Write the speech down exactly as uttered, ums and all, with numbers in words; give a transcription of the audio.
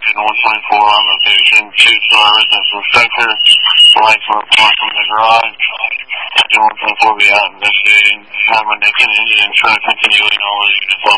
located in one twenty-four on location. Two solar residence inspector. Lights were blocked from the garage. Engine one twenty-four be out investigating. Have my next engine and try continuing all the units